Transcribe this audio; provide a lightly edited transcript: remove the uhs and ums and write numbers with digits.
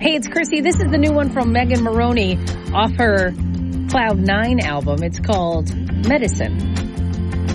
Hey, it's Chrissy. This is the new one from Megan Moroney off her Cloud 9 album. It's called Medicine.